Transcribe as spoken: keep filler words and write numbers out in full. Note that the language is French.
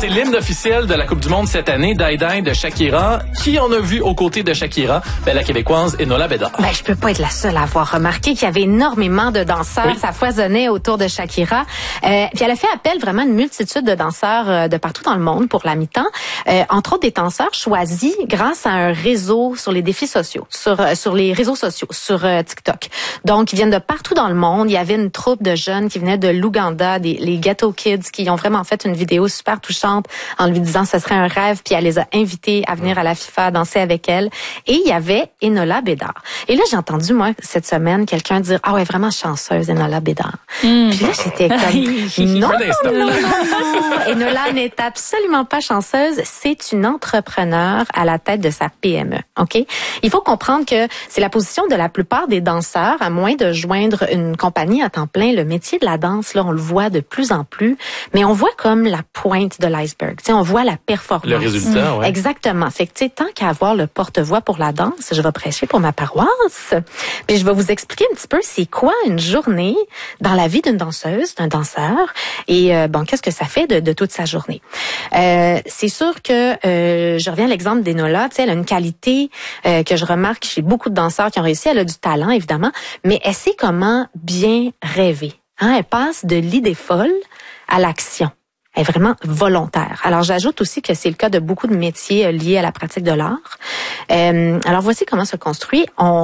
c'est l'hymne officiel de la Coupe du Monde cette année, Die Die de Shakira. Qui on a vu aux côtés de Shakira? Ben, la Québécoise Enola Bédard. Ben, je peux pas être la seule à avoir remarqué qu'il y avait énormément de danseurs. Oui. Ça foisonnait autour de Shakira. Euh, puis elle a fait appel vraiment à une multitude de danseurs euh, de partout dans le monde pour la mi-temps. Euh, entre autres, des danseurs choisis grâce à un réseau sur les défis sociaux, sur euh, sur les réseaux sociaux, sur euh, TikTok. Donc, ils viennent de partout dans le monde. Il y avait une troupe de jeunes qui venaient de l'Ouganda, des, les Ghetto Kids, qui ont vraiment fait une vidéo super touchante en lui disant que ce serait un rêve, puis elle les a invités à venir à la FIFA danser avec elle. Et il y avait Enola Bédard. Et là, j'ai entendu, moi, cette semaine, quelqu'un dire « Ah ouais, vraiment chanceuse, Enola Bédard. Mm. » Puis là, j'étais comme « Non, non, non, non, non, non. Enola n'est absolument pas chanceuse. C'est une entrepreneure à la tête de sa P M E. OK? Il faut comprendre que c'est la position de la plupart des danseurs, à moins de joindre une compagnie à temps plein. Le métier de la danse, là, on le voit de plus en plus, mais on voit comme la pointe de l'iceberg. Tu sais, on voit la performance. Le résultat, ouais. Exactement. Fait que, tu sais, tant qu'à avoir le porte-voix pour la danse, je vais prêcher pour ma paroisse. Puis je vais vous expliquer un petit peu c'est quoi une journée dans la vie d'une danseuse, d'un danseur, et euh, bon, qu'est-ce que ça fait de, de toute sa journée. Euh, c'est sûr que euh, je reviens à l'exemple d'Enola. Tu sais, elle a une qualité euh, que je remarque chez beaucoup de danseurs qui ont réussi. Elle a du talent, évidemment, mais elle sait comment bien rêver. Hein, elle passe de l'idée folle à l'action. Elle est vraiment volontaire. Alors, j'ajoute aussi que c'est le cas de beaucoup de métiers liés à la pratique de l'art. Euh, alors, voici comment se construit. On